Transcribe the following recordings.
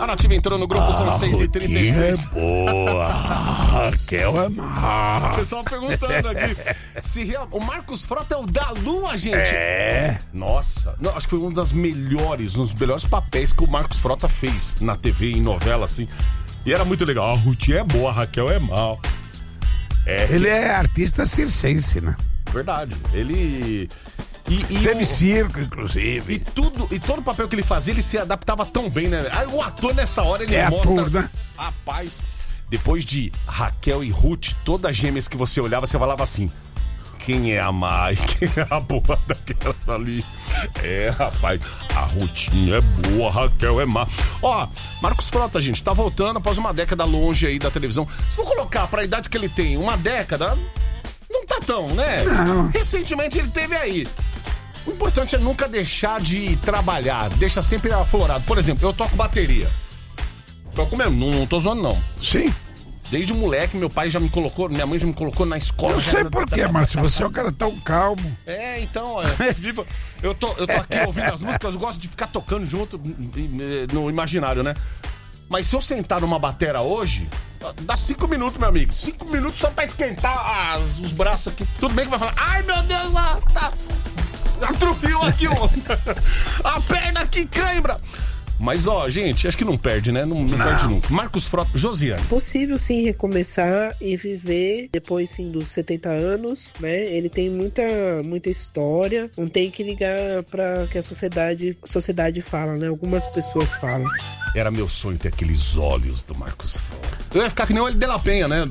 A Nativa entrou no grupo, são 6h36. É boa. Raquel é má. O pessoal perguntando aqui se o Marcos Frota é o da Lua, gente. É. Nossa, não, acho que foi um dos melhores papéis que o Marcos Frota fez na TV, em novela, assim. E era muito legal. A Ruth é boa, a Raquel é mal. Ele é artista circense, né? Verdade. Ele... Teve circo, inclusive. E todo o papel que ele fazia, ele se adaptava tão bem, né? Aí o ator, nessa hora, ele mostra... ator, né? Rapaz, depois de Raquel e Ruth, todas as gêmeas que você olhava, você falava assim... Quem é a Mai? Quem é a boa daquelas ali? Rapaz, a Rutinha é boa, a Raquel é má. Ó, Marcos Frota, gente, tá voltando após uma década longe aí da televisão. Se for colocar pra idade que ele tem, uma década, não tá tão, né? Não. Recentemente ele teve aí. O importante é nunca deixar de trabalhar, deixa sempre aflorado. Por exemplo, eu toco bateria. Toco mesmo, não tô zoando não. Sim. Desde moleque, meu pai já me colocou, minha mãe já me colocou na escola. Eu sei por quê, Márcio, você é um cara tão calmo. Então, eu tô aqui ouvindo as músicas, eu gosto de ficar tocando junto no imaginário, né? Mas se eu sentar numa batera hoje, dá 5 minutos, meu amigo. 5 minutos só pra esquentar os braços aqui. Tudo bem que vai falar, ai meu Deus, tá atrofiou aqui, a perna aqui cãibra. Mas, gente, acho que não perde, né? Não perde nunca. Marcos Frota, Josiane. Possível, sim, recomeçar e viver depois, sim, dos 70 anos, né? Ele tem muita história. Não tem que ligar pra que a sociedade fala, né? Algumas pessoas falam. Era meu sonho ter aqueles olhos do Marcos Frota. Eu ia ficar que nem o olho de La Penha, né?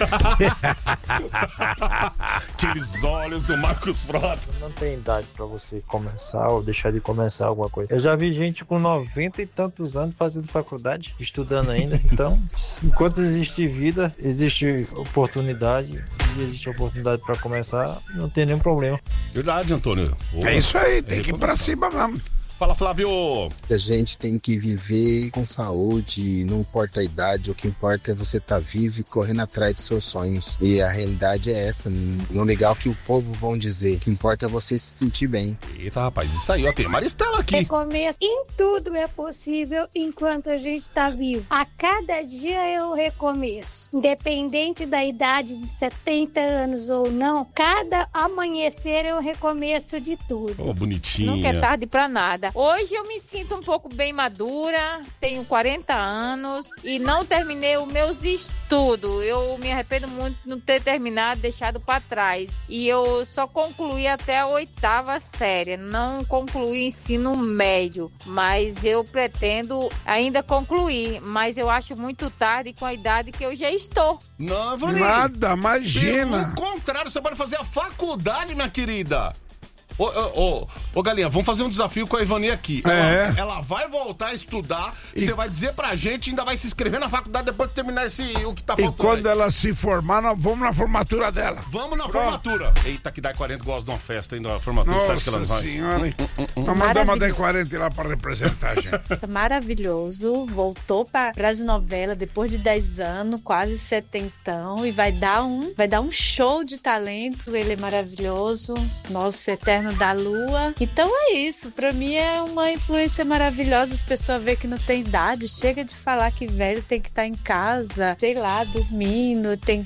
Aqueles olhos do Marcos Frota. Não tem idade pra você começar ou deixar de começar alguma coisa. Eu já vi gente com 90 e tantos anos fazendo faculdade, estudando ainda. Então, enquanto existe vida, existe oportunidade. E existe oportunidade pra começar, não tem nenhum problema. Verdade, Antônio. É isso aí, tem que ir pra cima mesmo. Fala, Flávio. A gente tem que viver com saúde, não importa a idade, o que importa é você estar vivo e correndo atrás de seus sonhos. E a realidade é essa, não ligar o que o povo vão dizer, o que importa é você se sentir bem. Eita, rapaz, isso aí, ó, tem Maristela aqui. Recomeço em tudo é possível enquanto a gente tá vivo. A cada dia eu recomeço. Independente da idade de 70 anos ou não, cada amanhecer eu recomeço de tudo. Ô, bonitinha. Nunca é tarde pra nada. Hoje eu me sinto um pouco bem madura, tenho 40 anos e não terminei os meus estudos. Eu me arrependo muito de não ter terminado, deixado pra trás. E eu só concluí até a 8ª série, não concluí ensino médio. Mas eu pretendo ainda concluir, mas eu acho muito tarde com a idade que eu já estou. Não, Vani. Nada, imagina. Pelo contrário, você pode fazer a faculdade, minha querida. Ô, Galinha, vamos fazer um desafio com a Ivani aqui. Ela vai voltar a estudar, você vai dizer pra gente, ainda vai se inscrever na faculdade depois de terminar o que tá faltando. E quando aí. ela se formar, nós vamos na formatura dela. Vamos na formatura. Eita, que dá 40 gosta de uma festa ainda, na formatura. Nossa sabe que ela não vai? senhora, hein? Nós mandamos a Dai 40 lá pra representar a gente. Maravilhoso, voltou para as novelas depois de 10 anos, quase 70, e vai dar um show de talento. Ele é maravilhoso, nosso eterno da Lua. Então é isso, pra mim é uma influência maravilhosa. As pessoas veem que não tem idade, chega de falar que velho tem que estar em casa, sei lá, dormindo,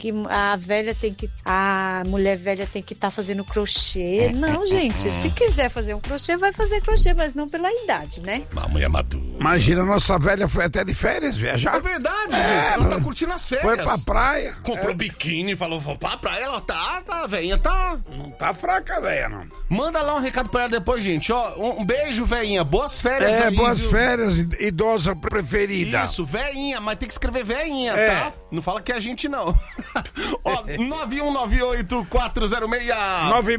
a mulher velha tem que estar fazendo crochê. Não, gente, se quiser fazer um crochê, vai fazer crochê, mas não pela idade, né? A mulher madura. Imagina, nossa velha foi até de férias viajar. É verdade, gente. Ela tá curtindo as férias. Foi pra praia. Comprou biquíni, falou, vou pra praia. Ela tá, velhinha, tá... Não tá fraca, velha, não. Manda lá um recado pra ela depois, gente. Ó, um beijo, velhinha. Boas férias aí, boas viu? férias, idosa preferida. Isso, velhinha, mas tem que escrever velhinha, tá? Não fala que é a gente, não. Ó, 9198-406.